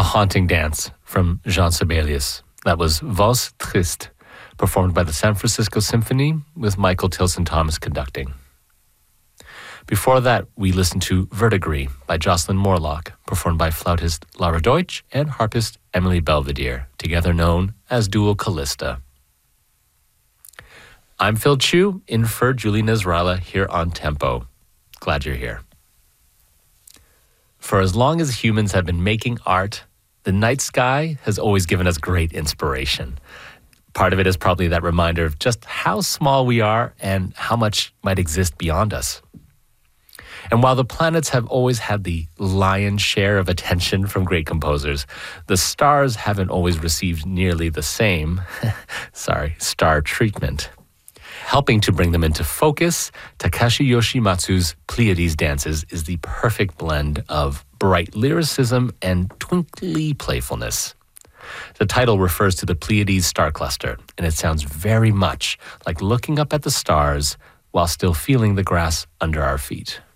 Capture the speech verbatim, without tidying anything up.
haunting dance from Jean Sibelius. That was Valse Triste, performed by the San Francisco Symphony with Michael Tilson Thomas conducting. Before that, we listened to Verdigris by Jocelyn Morlock, performed by flautist Lara Deutsch and harpist Emily Belvedere, together known as Duo Callista. I'm Phil Chu, in for Julie Nasrallah here on Tempo. Glad you're here. For as long as humans have been making art, the night sky has always given us great inspiration. Part of it is probably that reminder of just how small we are and how much might exist beyond us. And while the planets have always had the lion's share of attention from great composers, the stars haven't always received nearly the same, sorry, star treatment. Helping to bring them into focus, Takashi Yoshimatsu's Pleiades dances is the perfect blend of bright lyricism and twinkly playfulness. The title refers to the Pleiades star cluster, and it sounds very much like looking up at the stars while still feeling the grass under our feet.